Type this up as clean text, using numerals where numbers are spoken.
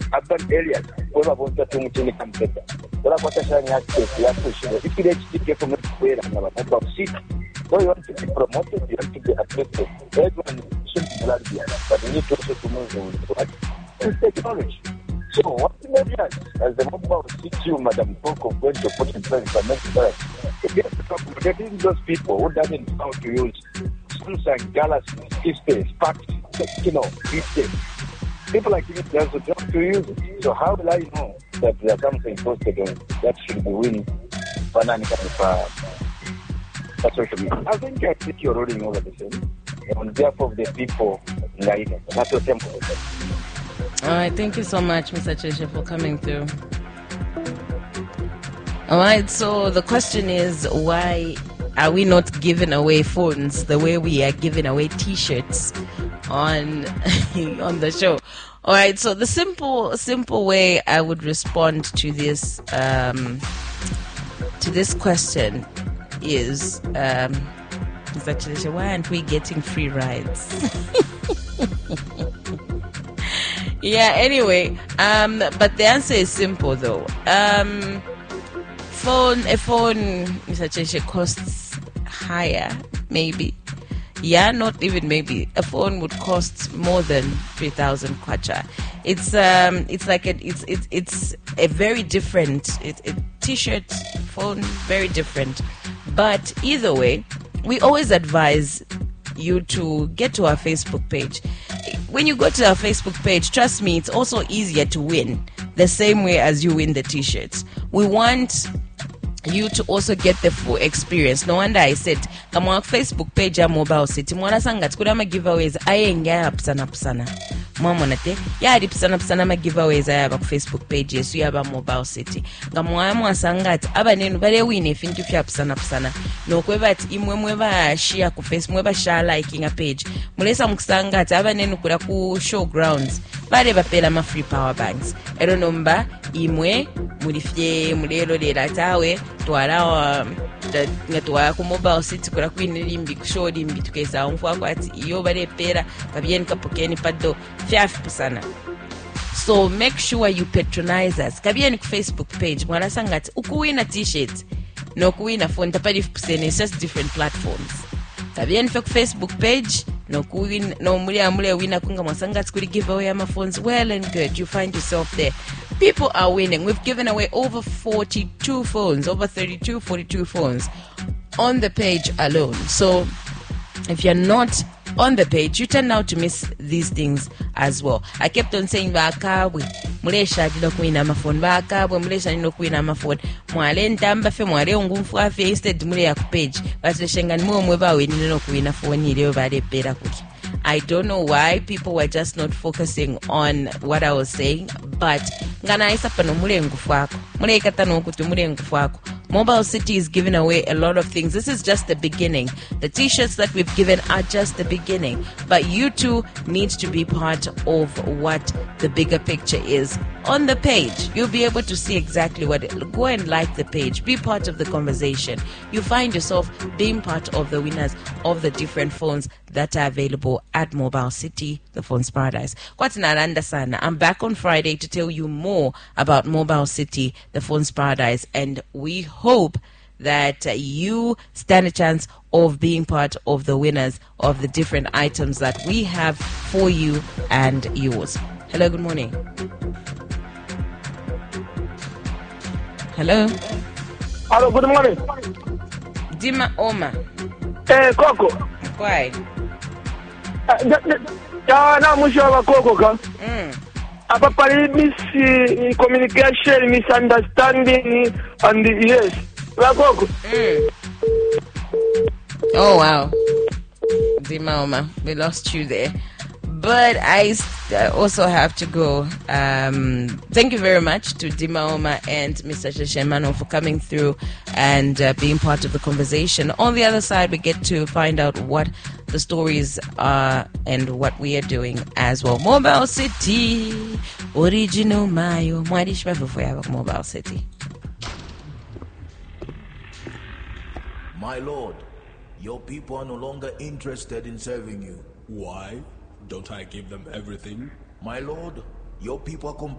urban areas where want to come better. What I showing access, you have to show if you actually from where and about city. So you want to be promoted, you want to be accepted. Everyone should be glad here, but you need to also to move with technology. So what areas as the mobile city, Madam Coco, going to put in place for next year, to get accommodating those people who doesn't know how to use Samsung, Galaxy, Spark, these things. People like me, there's a job to use it. So how will I know that there's something posted on that should be winning banana social media? I think you're rolling over the same. On behalf of the people, that's what I'm saying. All right, thank you so much, Mr. Cheshe, for coming through. All right, so the question is, why are we not giving away phones the way we are giving away T-shirts on the show? All right, so the simple way I would respond to this question is, Mr. Cheshe, why aren't we getting free rides? Yeah, anyway, but the answer is simple though. A phone, Mr. Cheshe, costs higher, maybe. Yeah, not even maybe. A phone would cost more than 3,000 kwacha. It's a very different T-shirt, phone, very different. But either way, we always advise you to get to our Facebook page. When you go to our Facebook page, trust me, it's also easier to win the same way as you win the T-shirts. We want you to also get the full experience. No wonder I said, come on Facebook page ya Mobile City. Mwana sanga tukura ma giveaways ayenga pusana. Mwana te ya pusana ma giveaways aya ba Facebook page yesu ya ba Mobile City. Ngamwa sanga aba nenu bare win ifintu fya pusana. No kweba ati imwe ba share ku Facebook, mwe ba share liking a page. Mulesa mukusanga aba nenu kura ku showgrounds. Bare bapela ma free power banks. Ero nomba imwe mulifye mulelo lera tawe twala ngatwa ku Mobile City kura kwinirimbi kushow limbi tukeza umfwa kwati iyo bare pera kabyen kapokeni paddo 5%. So make sure you patronize us. Kabyen ku Facebook page mwana sangati ukuwina t-shirts no kuwina phone tapali 5%. It's just different platforms. Kabyen ku Facebook page no kuwin no mule wina kunga mwasangati kuri giveaway ama phones. Well and good, you find yourself there. People are winning. We've given away over 42 phones, over 42 phones on the page alone. So if you're not on the page, you tend now to miss these things as well. I kept on saying bakabwe mulesha dilo kuina amafone bakabwe mulesha dilo kuina amafone mwale ntamba fe mwale ngumfu afi instead mule ya page but leshengani mwe bawe nino kuina phone ile bale pera kuki. I don't know why people were just not focusing on what I was saying, but ngana isa pano mule ngufu wako mule ikatano kuti mule ngufu wako. Mobile City is giving away a lot of things. This is just the beginning. The T-shirts that we've given are just the beginning. But you too need to be part of what the bigger picture is. On the page, you'll be able to see exactly what it. Go and like the page. Be part of the conversation. You find yourself being part of the winners of the different phones that are available at Mobile City, the Phones Paradise. I'm back on Friday to tell you more about Mobile City, the Phones Paradise, and we hope that you stand a chance of being part of the winners of the different items that we have for you and yours. Hello, good morning. Hello. Hello, good morning. Dima Oma. Coco. Why? Na mushoba Coco ka. Apa pari communication, misunderstanding, and yes. La Coco. Oh wow. Dima Oma, we lost you there. But I also have to go. Thank you very much to Dima Oma and Mr. Sheshemano for coming through and being part of the conversation. On the other side, we get to find out what the stories are and what we are doing as well. Mobile City, original Mayo. Mobile City. My lord, your people are no longer interested in serving you. Why? Don't I give them everything? My lord, your people are